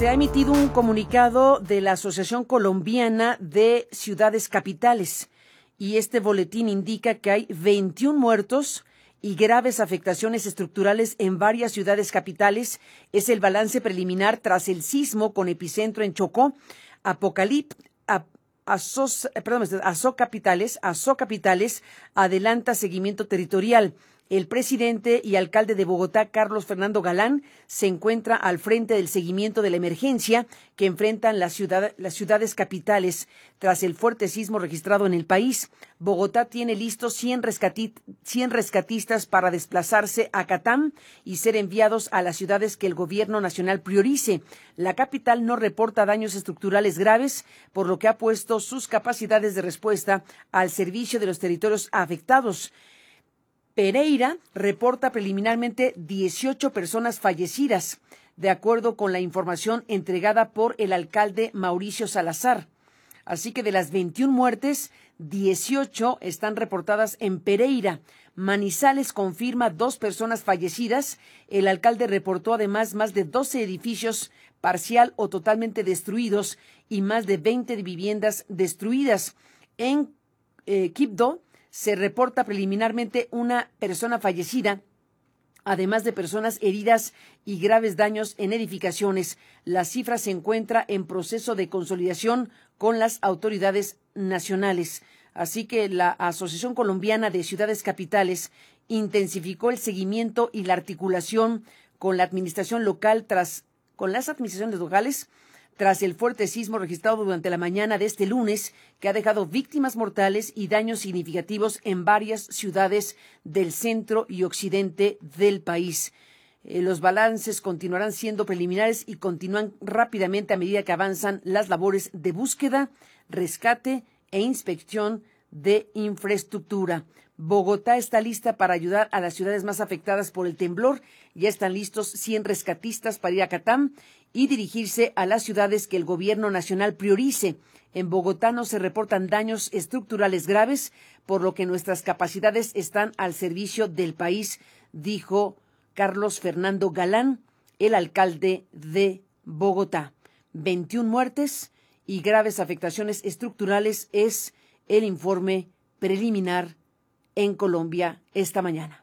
Se ha emitido un comunicado de la Asociación Colombiana de Ciudades Capitales y este boletín indica que hay 21 muertos y graves afectaciones estructurales en varias ciudades capitales. Es el balance preliminar tras el sismo con epicentro en Chocó. Capitales adelanta seguimiento territorial. El presidente y alcalde de Bogotá, Carlos Fernando Galán, se encuentra al frente del seguimiento de la emergencia que enfrentan las ciudades capitales tras el fuerte sismo registrado en el país. Bogotá tiene listos 100 rescatistas para desplazarse a Catam y ser enviados a las ciudades que el gobierno nacional priorice. La capital no reporta daños estructurales graves, por lo que ha puesto sus capacidades de respuesta al servicio de los territorios afectados. Pereira reporta preliminarmente 18 personas fallecidas, de acuerdo con la información entregada por el alcalde Mauricio Salazar. Así que de las 21 muertes, 18 están reportadas en Pereira. Manizales confirma 2 personas fallecidas. El alcalde reportó además más de 12 edificios parcial o totalmente destruidos y más de 20 viviendas destruidas. En Quibdó se reporta preliminarmente una persona fallecida, además de personas heridas y graves daños en edificaciones. La cifra se encuentra en proceso de consolidación con las autoridades nacionales. Así que la Asociación Colombiana de Ciudades Capitales intensificó el seguimiento y la articulación con la administración local con las administraciones locales tras el fuerte sismo registrado durante la mañana de este lunes, que ha dejado víctimas mortales y daños significativos en varias ciudades del centro y occidente del país. Los balances continuarán siendo preliminares y continúan rápidamente a medida que avanzan las labores de búsqueda, rescate e inspección de infraestructura. Bogotá está lista para ayudar a las ciudades más afectadas por el temblor. Ya están listos 100 rescatistas para ir a Catam y dirigirse a las ciudades que el gobierno nacional priorice. En Bogotá no se reportan daños estructurales graves, por lo que nuestras capacidades están al servicio del país, dijo Carlos Fernando Galán, el alcalde de Bogotá. 21 muertes y graves afectaciones estructurales es el informe preliminar en Colombia esta mañana.